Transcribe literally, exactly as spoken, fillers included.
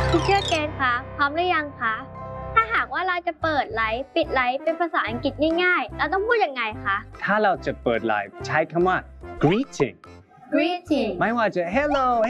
พี่เชื่อเกณฑ์คะพร้อมหรือยังคะถ้าหากว่าเราจะเปิดไลฟ์ปิดไลฟ์เป็นภาษาอังกฤษง่ายๆเราต้องพูดยังไงคะถ้าเราจะเปิดไลฟ์ใช้คำว่า greeting greeting ไม่ว่าจะ hello